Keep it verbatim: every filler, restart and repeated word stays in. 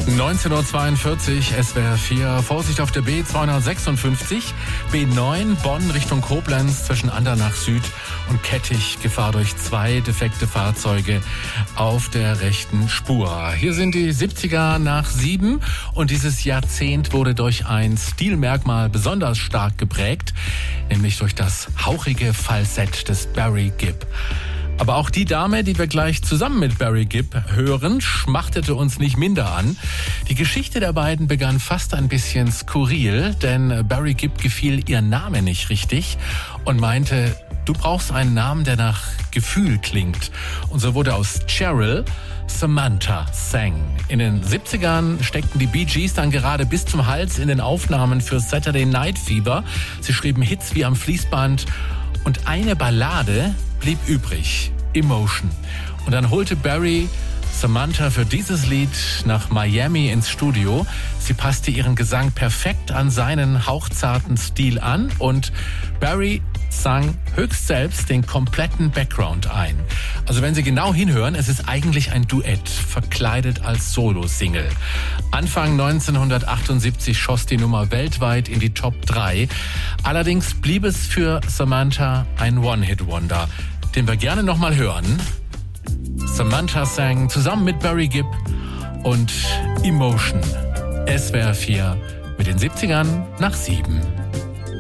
neunzehn Uhr zweiundvierzig, S W R vier, Vorsicht auf der B zweihundertsechsundfünfzig, B neun, Bonn Richtung Koblenz zwischen Andernach Süd und Kettich, Gefahr durch zwei defekte Fahrzeuge auf der rechten Spur. Hier sind die siebziger nach sieben und dieses Jahrzehnt wurde durch ein Stilmerkmal besonders stark geprägt, nämlich durch das hauchige Falsett des Barry Gibb. Aber auch die Dame, die wir gleich zusammen mit Barry Gibb hören, schmachtete uns nicht minder an. Die Geschichte der beiden begann fast ein bisschen skurril, denn Barry Gibb gefiel ihr Name nicht richtig und meinte, du brauchst einen Namen, der nach Gefühl klingt. Und so wurde aus Cheryl Samantha Sang. In den siebzigern steckten die Bee Gees dann gerade bis zum Hals in den Aufnahmen für Saturday Night Fever. Sie schrieben Hits wie am Fließband und eine Ballade blieb übrig, Emotion. Und dann holte Barry Samantha für dieses Lied nach Miami ins Studio. Sie passte ihren Gesang perfekt an seinen hauchzarten Stil an und Barry sang höchst selbst den kompletten Background ein. Also wenn Sie genau hinhören, es ist eigentlich ein Duett, verkleidet als Solo-Single. Anfang neunzehnhundertachtundsiebzig schoss die Nummer weltweit in die Top drei. Allerdings blieb es für Samantha ein One-Hit-Wonder, den wir gerne nochmal hören. Samantha Sang zusammen mit Barry Gibb und Emotion. S W R vier mit den siebzigern nach sieben.